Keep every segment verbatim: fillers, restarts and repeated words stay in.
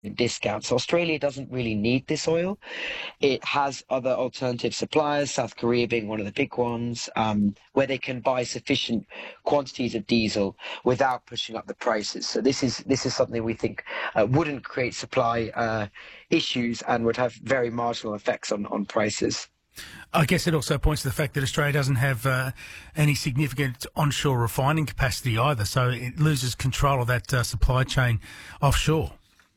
discount. So Australia doesn't really need this oil. It has other alternative suppliers, South Korea being one of the big ones, um, where they can buy sufficient quantities of diesel without pushing up the prices. So this is this is something we think uh, wouldn't create supply uh, issues and would have very marginal effects on, on prices. I guess it also points to the fact that Australia doesn't have uh, any significant onshore refining capacity either, so it loses control of that uh, supply chain offshore.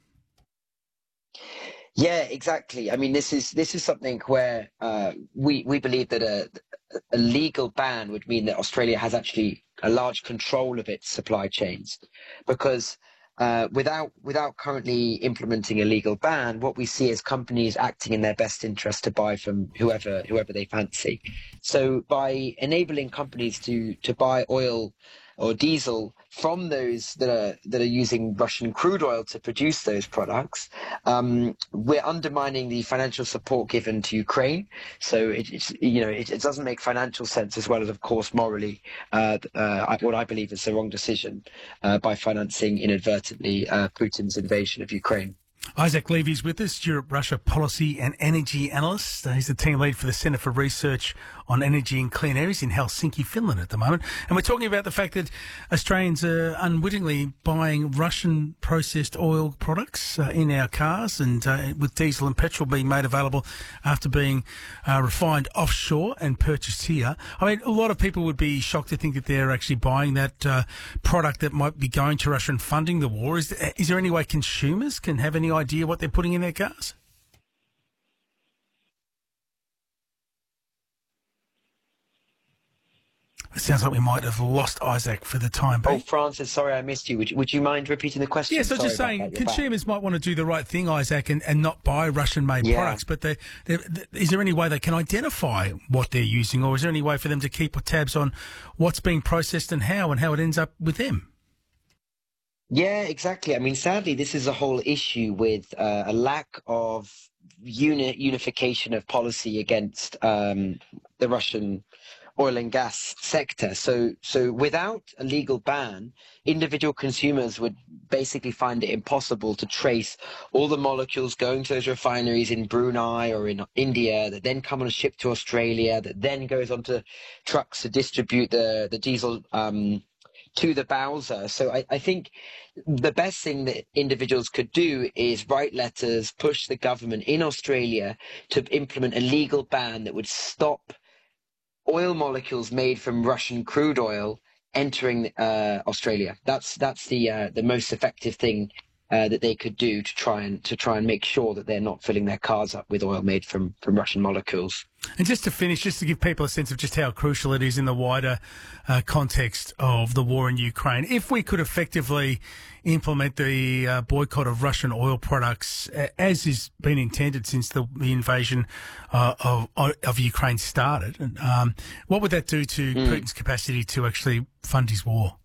Yeah, exactly. I mean, this is this is something where uh, we we believe that a, a legal ban would mean that Australia has actually a large control of its supply chains, because uh, without without currently implementing a legal ban, what we see is companies acting in their best interest to buy from whoever whoever they fancy. So by enabling companies to to buy oil or diesel from those that are that are using Russian crude oil to produce those products, um, we're undermining the financial support given to Ukraine. So it, it's you know it, it doesn't make financial sense, as well as of course morally uh, uh, what I believe is the wrong decision uh, by financing inadvertently uh, Putin's invasion of Ukraine. Isaac Levy's with us, Europe-Russia policy and energy analyst. Uh, he's the team lead for the Centre for Research on Energy and Clean Air. He's in Helsinki, Finland at the moment. And we're talking about the fact that Australians are unwittingly buying Russian processed oil products uh, in our cars, and uh, with diesel and petrol being made available after being uh, refined offshore and purchased here. I mean, a lot of people would be shocked to think that they're actually buying that uh, product that might be going to Russia and funding the war. Is, is there any way consumers can have any idea what they're putting in their cars? It sounds like we might have lost Isaac for the time being. Oh, Francis, sorry I missed you. Would you, would you mind repeating the question? Yes, I was just saying consumers might want to do the right thing, Isaac, and, and not buy Russian-made yeah. products, but they, they, is there any way they can identify what they're using, or is there any way for them to keep tabs on what's being processed and how, and how it ends up with them? Yeah, exactly. I mean, sadly, this is a whole issue with uh, a lack of uni- unification of policy against um, the Russian oil and gas sector. So, so without a legal ban, individual consumers would basically find it impossible to trace all the molecules going to those refineries in Brunei or in India that then come on a ship to Australia, that then goes onto trucks to distribute the, the diesel um, to the Bowser. So I, I think the best thing that individuals could do is write letters, push the government in Australia to implement a legal ban that would stop oil molecules made from Russian crude oil entering uh, Australia. That's that's the uh, the most effective thing uh, that they could do to try and to try and make sure that they're not filling their cars up with oil made from from Russian molecules. And just to finish, just to give people a sense of just how crucial it is in the wider uh, context of the war in Ukraine, if we could effectively implement the uh, boycott of Russian oil products uh, as has been intended since the, the invasion uh, of, of Ukraine started, um, what would that do to mm. Putin's capacity to actually fund his war?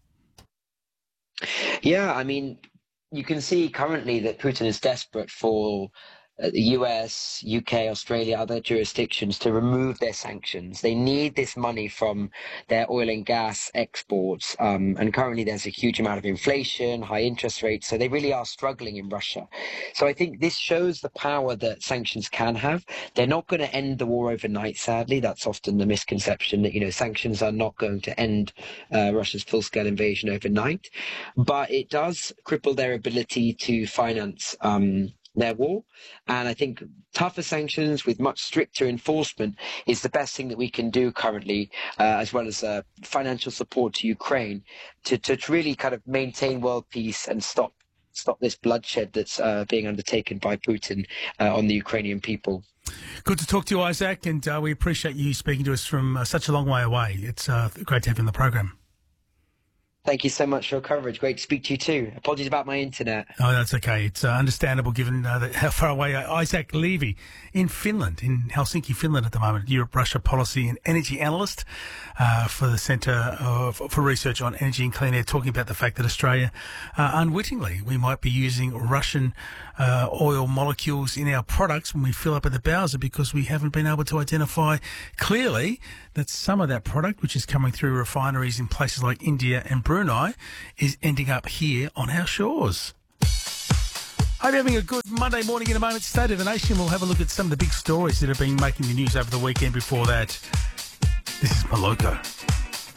Yeah, I mean, you can see currently that Putin is desperate for Uh, the U S, U K, Australia, other jurisdictions to remove their sanctions. They need this money from their oil and gas exports. Um, and currently there's a huge amount of inflation, high interest rates. So they really are struggling in Russia. So I think this shows the power that sanctions can have. They're not going to end the war overnight, sadly. That's often the misconception that, you know, sanctions are not going to end uh, Russia's full-scale invasion overnight. But it does cripple their ability to finance um their war. And I think tougher sanctions with much stricter enforcement is the best thing that we can do currently, uh, as well as uh, financial support to Ukraine to, to really kind of maintain world peace and stop stop this bloodshed that's uh, being undertaken by Putin uh, on the Ukrainian people. Good to talk to you, Isaac, and uh, we appreciate you speaking to us from uh, such a long way away. It's uh, great to have you on the program. Thank you so much for your coverage. Great to speak to you too. Apologies about my internet. Oh, that's okay. It's uh, understandable given uh, the, how far away uh, Isaac Levy in Finland, in Helsinki, Finland at the moment, Europe-Russia policy and energy analyst uh, for the Centre uh, for Research on Energy and Clean Air, talking about the fact that Australia, uh, unwittingly, we might be using Russian uh, oil molecules in our products when we fill up at the Bowser because we haven't been able to identify clearly that some of that product, which is coming through refineries in places like India and Brunei, is ending up here on our shores. Hope you're having a good Monday morning. In a moment, State of the Nation. We'll have a look at some of the big stories that have been making the news over the weekend. Before that, this is Moloko.